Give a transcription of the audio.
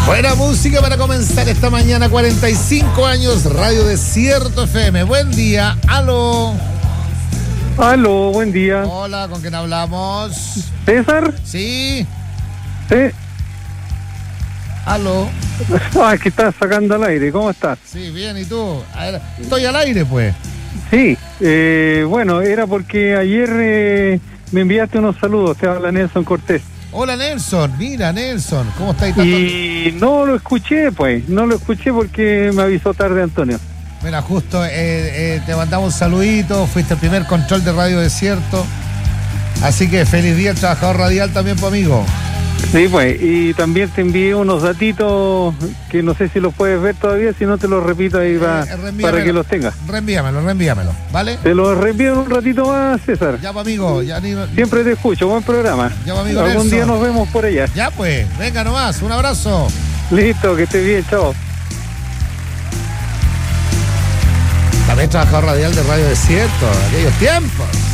Buena música para comenzar esta mañana, 45 años, Radio Desierto FM. Buen día, aló. Aló, buen día. Hola, ¿con quién hablamos? ¿César? Sí. Sí. Aló. Es que estás sacando al aire, ¿cómo estás? Sí, bien, ¿y tú? A ver, estoy al aire, pues. Sí, bueno, era porque ayer me enviaste unos saludos, te habla Nelson Cortés. Hola, Nelson. Mira, Nelson, ¿cómo estáis? Y no lo escuché, no lo escuché porque me avisó tarde Antonio. Mira, justo te mandamos un saludito, fuiste el primer control de Radio Desierto. Así que feliz día al trabajador radial también, pues, amigo. Sí, pues, y también te envié unos datitos que no sé si los puedes ver todavía, si no te los repito ahí para que los tengas. Reenvíamelo, ¿vale? Te los reenvío en un ratito más, César. Ya, pues, amigo. Siempre te escucho, buen programa. Ya, pues, amigo. Algún día nos vemos por allá. Ya, pues, venga nomás, un abrazo. Listo, que estés bien, chao. También trabajador radial de Radio Desierto, aquellos tiempos.